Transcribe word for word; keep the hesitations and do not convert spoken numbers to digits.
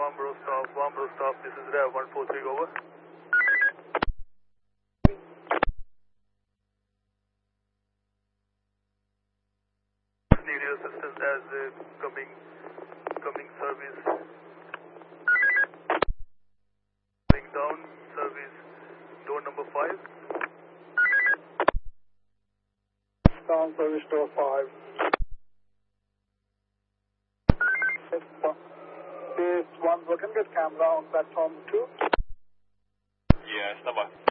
Wambro stop, Wambro stop, this is Rev one four three, over. Need your assistance as the coming, coming service. Coming down, service, door number five. Down, service door five. Base one, we can get camera on platform two. Yeah, stand by.